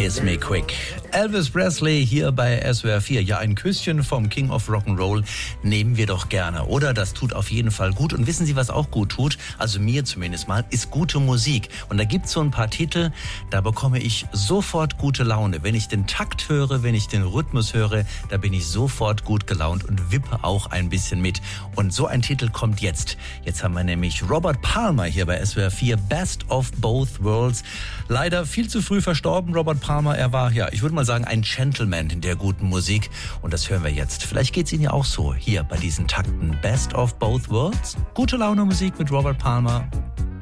Kiss Me Quick. Elvis Presley hier bei SWR 4. Ja, ein Küsschen vom King of Rock'n'Roll nehmen wir doch gerne, oder? Das tut auf jeden Fall gut. Und wissen Sie, was auch gut tut? Also mir zumindest mal, ist gute Musik. Und da gibt's so ein paar Titel, da bekomme ich sofort gute Laune. Wenn ich den Takt höre, wenn ich den Rhythmus höre, da bin ich sofort gut gelaunt und wippe auch ein bisschen mit. Und so ein Titel kommt jetzt. Jetzt haben wir nämlich Robert Palmer hier bei SWR 4, Best of Both Worlds. Leider viel zu früh verstorben, Robert Palmer. Er war, ja, ich würde mal sagen, ein Gentleman in der guten Musik. Und das hören wir jetzt. Vielleicht geht's Ihnen ja auch so hier bei diesen Takten. Best of Both Worlds. Gute Laune Musik mit Robert Palmer.